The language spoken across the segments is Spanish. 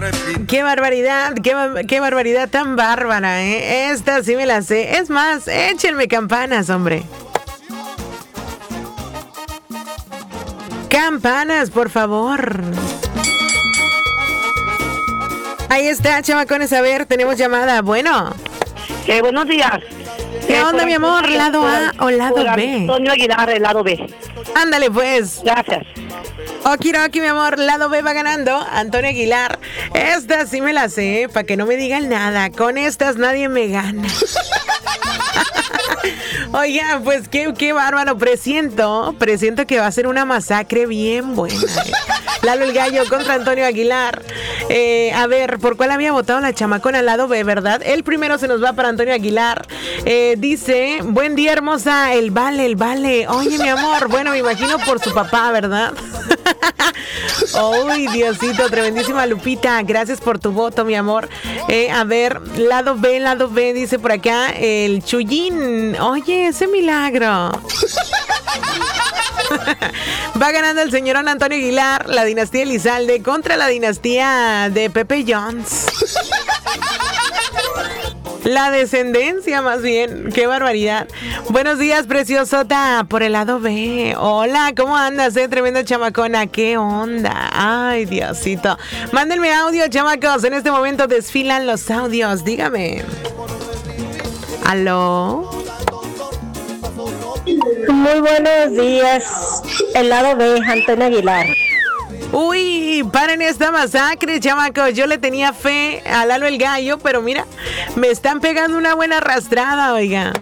Qué barbaridad, qué barbaridad tan bárbara, ¿eh? Esta sí me la sé. Es más, échenme campanas, hombre. Campanas, por favor. Ahí está, chamacones. A ver, tenemos llamada. Bueno. Buenos días. ¿Qué onda, mi amor? ¿Lado A o lado B? Antonio Aguilar, el lado B. Ándale, pues. Gracias. Okiroki, mi amor, lado B va ganando Antonio Aguilar. Esta sí me la sé, para que no me digan nada. Con estas nadie me gana. Oigan, pues qué bárbaro. Presiento que va a ser una masacre bien buena. Lalo el Gallo contra Antonio Aguilar. A ver, ¿por cuál había votado la chamacona al lado B, verdad? El primero se nos va para Antonio Aguilar. Dice, buen día, hermosa, el vale. Oye, mi amor, bueno, me imagino por su papá, ¿verdad? Uy, Diosito, tremendísima Lupita. Gracias por tu voto, mi amor. A ver, lado B, dice por acá el Chuyín. Oye, ese milagro. Va ganando el señor Antonio Aguilar, la dinastía Elizalde contra la dinastía de Pepe Jones. La descendencia, más bien. Qué barbaridad. Buenos días, preciosota, por el lado B. Hola, ¿cómo andas, tremenda chamacona? ¿Qué onda? Ay, Diosito. Mándenme audio, chamacos. En este momento desfilan los audios. Dígame. ¿Aló? Muy buenos días. El lado B, Antonio Aguilar. Uy, paren esta masacre, chamacos. Yo le tenía fe a Lalo el Gallo, pero mira, me están pegando una buena arrastrada, oiga.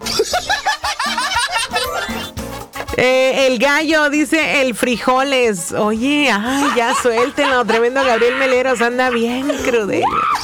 El Gallo dice el frijoles. Oye, ay, ya suéltenlo. Tremendo Gabriel Meleros anda bien crudel.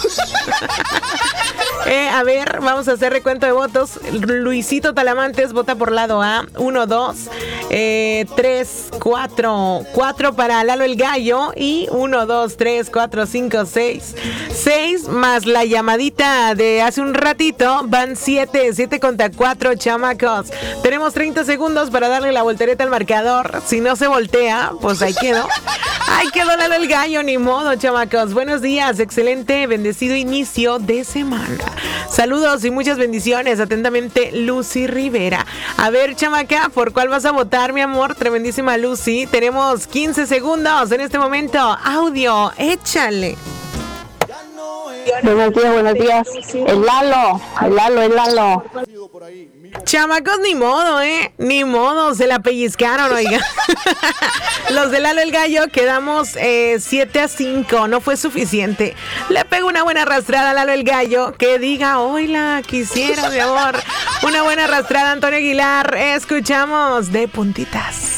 A ver, vamos a hacer recuento de votos. Luisito Talamantes vota por lado A. 1, 2, 3, 4. 4 para Lalo el Gallo. Y 1, 2, 3, 4, 5, 6. 6 más la llamadita de hace un ratito. Van 7. 7 contra 4, chamacos. Tenemos 30 segundos para darle la voltereta al marcador. Si no se voltea, pues ahí quedó. Ahí quedó Lalo el Gallo, ni modo, chamacos. Buenos días, excelente, bendecido inicio de semana. Saludos y muchas bendiciones. Atentamente, Lucy Rivera. A ver, chamaca, ¿por cuál vas a votar, mi amor? Tremendísima Lucy. Tenemos 15 segundos en este momento. Audio, échale. Buenos días. El Lalo. Chamacos, ni modo, ni modo, se la pellizcaron, oiga. Los de Lalo el Gallo quedamos 7-5, no fue suficiente. Le pego una buena arrastrada a Lalo el Gallo, que diga, hola, quisiera, mi amor. Una buena arrastrada, Antonio Aguilar. Escuchamos de puntitas.